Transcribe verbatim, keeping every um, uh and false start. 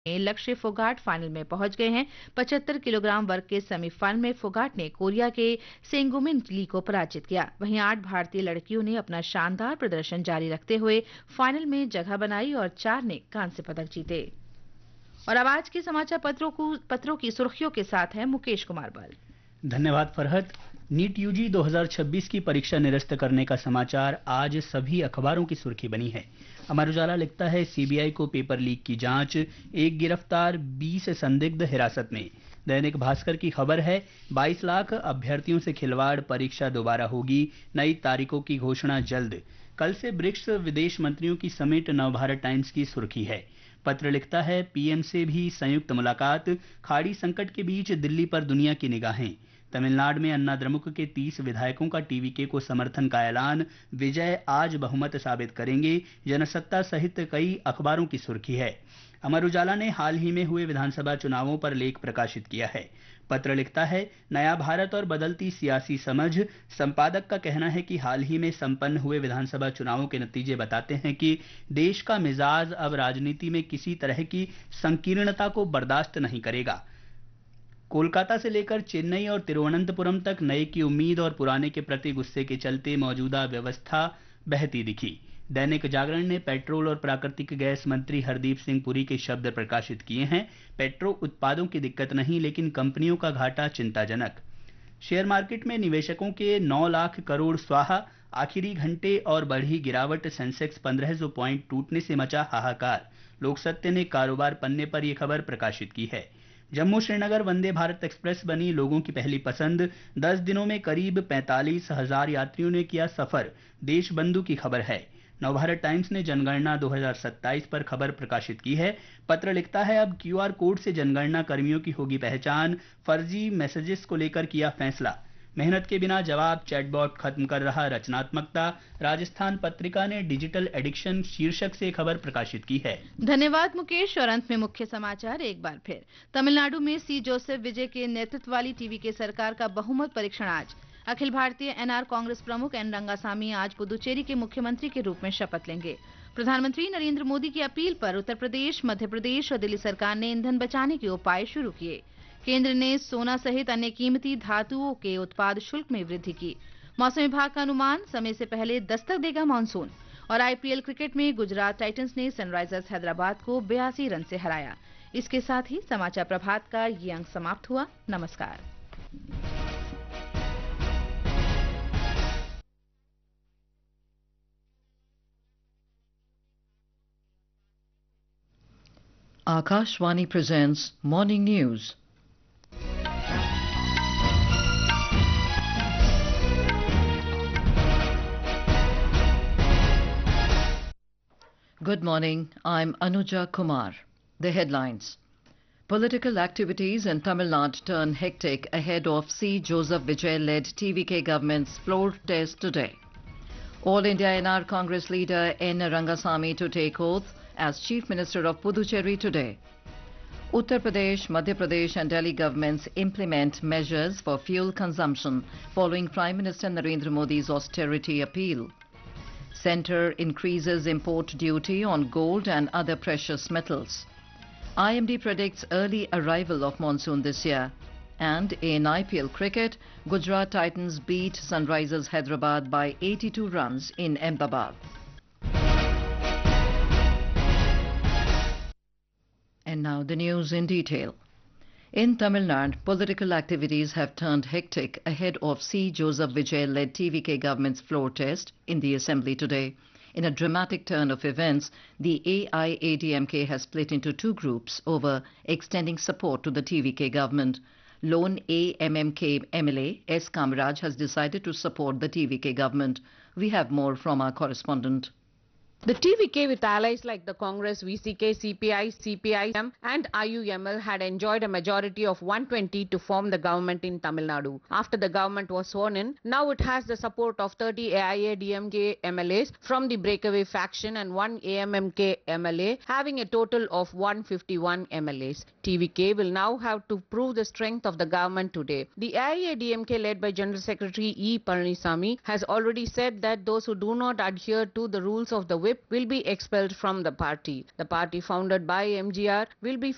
लक्ष्य फोगाट फाइनल में पहुंच गए हैं। पचहत्तर किलोग्राम वर्ग के सेमीफाइनल में फोगाट ने कोरिया के सेंगुमिन ली को पराजित किया। वहीं आठ भारतीय लड़कियों ने अपना शानदार प्रदर्शन जारी रखते हुए फाइनल में जगह बनाई और चार ने कांस्य पदक जीते। और अब आज के समाचार पत्रों को पत्रों की सुर्खियों के साथ है मुकेश कुमार बल। धन्यवाद फरहत। नीट यूजी दो हज़ार छब्बीस की परीक्षा निरस्त करने का समाचार आज सभी अखबारों की सुर्खी बनी है। अमर उजाला लिखता है सीबीआई को पेपर लीक की जांच, एक गिरफ्तार, बीस संदिग्ध हिरासत में। दैनिक भास्कर की खबर है बाईस लाख अभ्यर्थियों से खिलवाड़, परीक्षा दोबारा होगी, नई तारीखों की घोषणा जल्द। कल से ब्रिक्स विदेश मंत्रियों की समिट, नवभारत टाइम्स की सुर्खी है। पत्र लिखता है पीएम से भी संयुक्त मुलाकात, खाड़ी संकट के बीच दिल्ली पर दुनिया की निगाहें। तमिलनाडु में अन्ना द्रमुक के तीस विधायकों का टीवीके को समर्थन का ऐलान, विजय आज बहुमत साबित करेंगे। जनसत्ता सहित कई अखबारों की सुर्खी है। अमर उजाला ने हाल ही में हुए विधानसभा चुनावों पर लेख प्रकाशित किया है। पत्र लिखता है नया भारत और बदलती सियासी समझ। संपादक का कहना है कि हाल ही में संपन्न हुए विधानसभा चुनावों के नतीजे बताते हैं कि देश का मिजाज अब राजनीति में किसी तरह की संकीर्णता को बर्दाश्त नहीं करेगा। कोलकाता से लेकर चेन्नई और तिरुवनंतपुरम तक नए की उम्मीद और पुराने के प्रति गुस्से के चलते मौजूदा व्यवस्था बहती दिखी। दैनिक जागरण ने पेट्रोल और प्राकृतिक गैस मंत्री हरदीप सिंह पुरी के शब्द प्रकाशित किए हैं। पेट्रो उत्पादों की दिक्कत नहीं, लेकिन कंपनियों का घाटा चिंताजनक। शेयर मार्केट में निवेशकों के नौ लाख करोड़ स्वाहा, आखिरी घंटे और बढ़ी गिरावट। सेंसेक्स पंद्रह सौ पॉइंट टूटने से मचा हाहाकार। लोकसत्य ने कारोबार पन्ने पर यह खबर प्रकाशित की है। जम्मू श्रीनगर वंदे भारत एक्सप्रेस बनी लोगों की पहली पसंद। दस दिनों में करीब पैंतालीस हजार यात्रियों ने किया सफर, देश बंधु की खबर है। नवभारत टाइम्स ने जनगणना दो हज़ार सत्ताईस पर खबर प्रकाशित की है। पत्र लिखता है अब क्यूआर कोड से जनगणना कर्मियों की होगी पहचान। फर्जी मैसेजेस को लेकर किया फैसला। मेहनत के बिना जवाब, चैटबॉट खत्म कर रहा रचनात्मकता। राजस्थान पत्रिका ने डिजिटल एडिक्शन शीर्षक से खबर प्रकाशित की है। धन्यवाद मुकेश। और अंत में मुख्य समाचार एक बार फिर। तमिलनाडु में सी जोसेफ विजय के नेतृत्व वाली टीवीके सरकार का बहुमत परीक्षण आज। अखिल भारतीय एनआर कांग्रेस प्रमुख एन रंगासामी आज पुदुचेरी के मुख्यमंत्री के रूप में शपथ लेंगे। प्रधानमंत्री नरेंद्र मोदी की अपील पर उत्तर प्रदेश, मध्य प्रदेश और दिल्ली सरकार ने ईंधन बचाने के उपाय शुरू किए। केंद्र ने सोना सहित अन्य कीमती धातुओं के उत्पाद शुल्क में वृद्धि की। मौसम विभाग का अनुमान, समय से पहले दस्तक देगा मानसून। और आईपीएल क्रिकेट में गुजरात टाइटंस ने सनराइजर्स हैदराबाद को बयासी रन से हराया। इसके साथ ही समाचार प्रभात का ये अंक समाप्त हुआ। नमस्कार। Akashvani presents Morning News. Good morning, I'm Anuja Kumar. The headlines. Political activities in Tamil Nadu turn hectic ahead of C. Joseph Vijay-led T V K government's floor test today. All India N R Congress leader N. Rangasamy to take oath as Chief Minister of Puducherry today. Uttar Pradesh, Madhya Pradesh and Delhi governments implement measures for fuel consumption following Prime Minister Narendra Modi's austerity appeal. Centre increases import duty on gold and other precious metals. I M D predicts early arrival of monsoon this year. And in I P L cricket, Gujarat Titans beat Sunrisers Hyderabad by eighty-two runs in Ahmedabad. And now the news in detail. In Tamil Nadu, political activities have turned hectic ahead of C. Joseph Vijay-led T V K government's floor test in the assembly today. In a dramatic turn of events, the A I A D M K has split into two groups over extending support to the T V K government. Lone A M M K M L A S. Kamaraj has decided to support the T V K government. We have more from our correspondent. The T V K with allies like the Congress, V C K, C P I, C P I M and I U M L had enjoyed a majority of one hundred twenty to form the government in Tamil Nadu. After the government was sworn in, now it has the support of thirty A I A D M K M L As from the breakaway faction and one A M M K M L A, having a total of one hundred fifty-one M L As. T V K will now have to prove the strength of the government today. The A I A D M K led by General Secretary E. Palanisamy has already said that those who do not adhere to the rules of the whip will be expelled from the party. The party founded by M G R will be